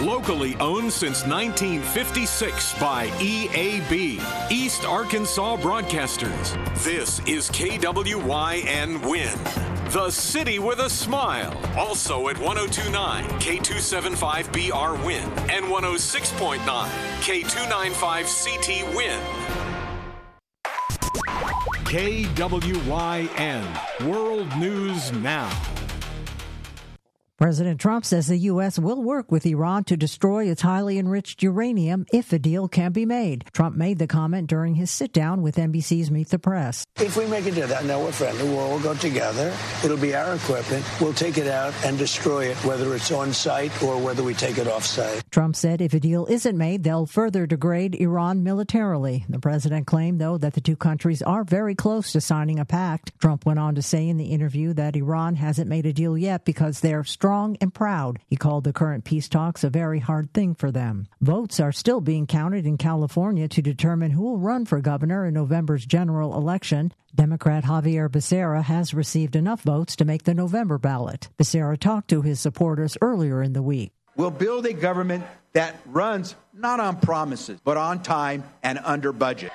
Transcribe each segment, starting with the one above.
Locally owned since 1956 by EAB, East Arkansas Broadcasters. This is KWYN Win, the city with a smile. Also at 102.9 K275BR Win and 106.9 K295CT Win. KWYN World News Now. President Trump says the U.S. will work with Iran to destroy its highly enriched uranium if a deal can be made. Trump made the comment during his sit-down with NBC's Meet the Press. If we make a deal, now we're friendly, we'll all go together. It'll be our equipment. We'll take it out and destroy it, whether it's on site or whether we take it off site. Trump said if a deal isn't made, they'll further degrade Iran militarily. The president claimed, though, that the two countries are very close to signing a pact. Trump went on to say in the interview that Iran hasn't made a deal yet because they're strong and proud. He called the current peace talks a very hard thing for them. Votes are still being counted in California to determine who will run for governor in November's general election. Democrat Javier Becerra has received enough votes to make the November ballot. Becerra talked to his supporters earlier in the week. We'll build a government that runs not on promises, but on time and under budget.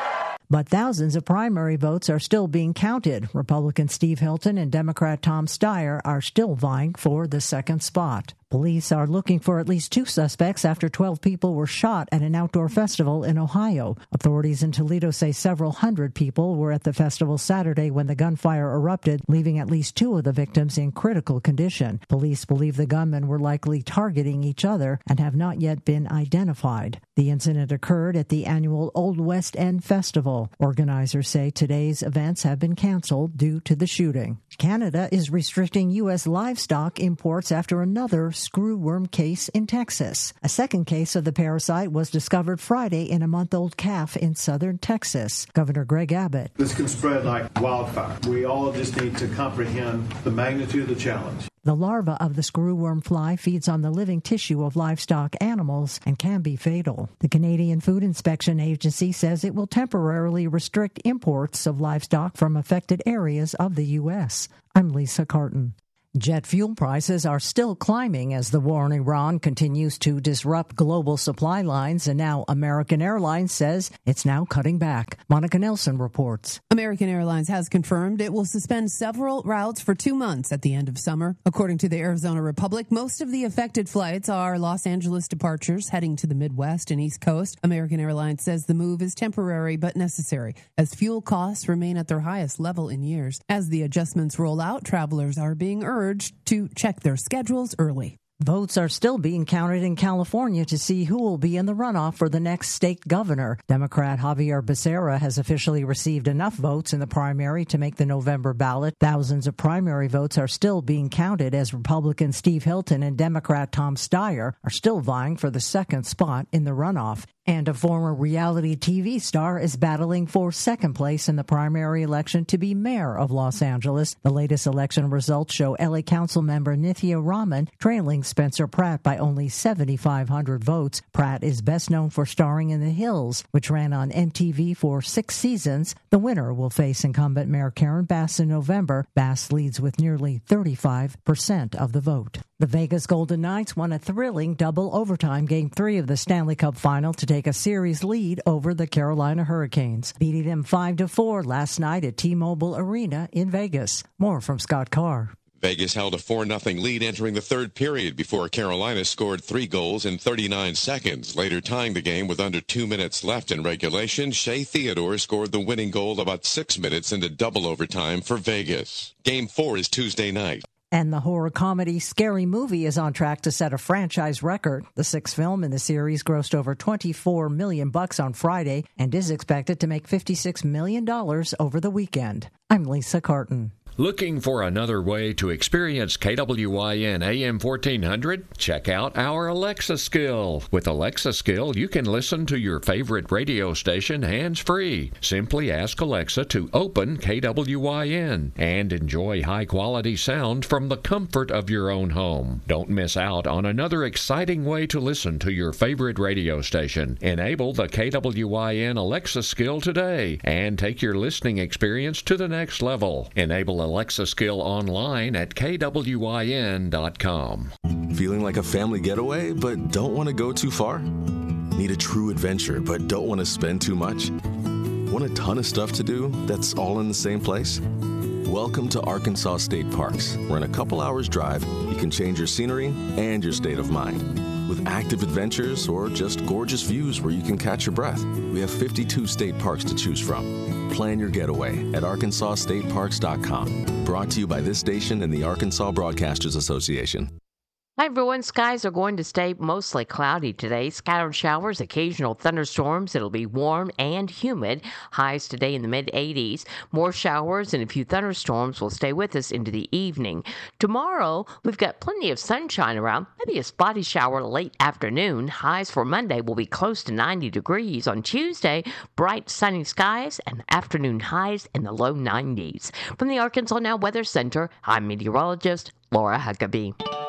But thousands of primary votes are still being counted. Republican Steve Hilton and Democrat Tom Steyer are still vying for the second spot. Police are looking for at least 2 suspects after 12 people were shot at an outdoor festival in Ohio. Authorities in Toledo say several hundred people were at the festival Saturday when the gunfire erupted, leaving at least 2 of the victims in critical condition. Police believe the gunmen were likely targeting each other and have not yet been identified. The incident occurred at the annual Old West End Festival. Organizers say today's events have been canceled due to the shooting. Canada is restricting U.S. livestock imports after another screwworm case in Texas. A second case of the parasite was discovered Friday in a month-old calf in southern Texas. Governor Greg Abbott. This can spread like wildfire. We all just need to comprehend the magnitude of the challenge. The larva of the screwworm fly feeds on the living tissue of livestock animals and can be fatal. The Canadian Food Inspection Agency says it will temporarily restrict imports of livestock from affected areas of the U.S. I'm Lisa Carton. Jet fuel prices are still climbing as the war in Iran continues to disrupt global supply lines, and now American Airlines says it's now cutting back. Monica Nelson reports. American Airlines has confirmed it will suspend several routes for 2 months at the end of summer. According to the Arizona Republic, most of the affected flights are Los Angeles departures heading to the Midwest and East Coast. American Airlines says the move is temporary but necessary as fuel costs remain at their highest level in years. As the adjustments roll out, travelers are being urged to check their schedules early. Votes are still being counted in California to see who will be in the runoff for the next state governor. Democrat Javier Becerra has officially received enough votes in the primary to make the November ballot. Thousands of primary votes are still being counted as Republican Steve Hilton and Democrat Tom Steyer are still vying for the second spot in the runoff. And a former reality TV star is battling for second place in the primary election to be mayor of Los Angeles. The latest election results show LA Council member Nithya Raman trailing Spencer Pratt by only 7,500 votes. Pratt is best known for starring in The Hills, which ran on MTV for 6 seasons. The winner will face incumbent Mayor Karen Bass in November. Bass leads with nearly 35% of the vote. The Vegas Golden Knights won a thrilling double overtime Game 3 of the Stanley Cup Final to take a series lead over the Carolina Hurricanes, beating them 5-4 last night at T-Mobile Arena in Vegas. More from Scott Carr. Vegas held a 4-0 lead entering the third period before Carolina scored 3 goals in 39 seconds. Later tying the game with under 2 minutes left in regulation, Shea Theodore scored the winning goal about 6 minutes into double overtime for Vegas. Game 4 is Tuesday night. And the horror comedy Scary Movie is on track to set a franchise record. The 6th film in the series grossed over $24 million on Friday and is expected to make $56 million over the weekend. I'm Lisa Carton. Looking for another way to experience KWYN AM 1400? Check out our Alexa skill. With Alexa skill, you can listen to your favorite radio station hands-free. Simply ask Alexa to open KWYN and enjoy high-quality sound from the comfort of your own home. Don't miss out on another exciting way to listen to your favorite radio station. Enable the KWYN Alexa skill today and take your listening experience to the next level. Enable Alexa skill online at kwin.com. Feeling like a family getaway but don't want to go too far? Need a true adventure but don't want to spend too much? Want a ton of stuff to do that's all in the same place? Welcome to Arkansas State Parks, where in a couple hours drive, you can change your scenery and your state of mind. With active adventures or just gorgeous views where you can catch your breath, we have 52 state parks to choose from. Plan your getaway at arkansasstateparks.com. Brought to you by this station and the Arkansas Broadcasters Association. Hi everyone, skies are going to stay mostly cloudy today. Scattered showers, occasional thunderstorms. It'll be warm and humid. Highs today in the mid-80s. More showers and a few thunderstorms will stay with us into the evening. Tomorrow, we've got plenty of sunshine around. Maybe a spotty shower late afternoon. Highs for Monday will be close to 90 degrees. On Tuesday, bright sunny skies and afternoon highs in the low 90s. From the Arkansas Now Weather Center, I'm meteorologist Laura Huckabee.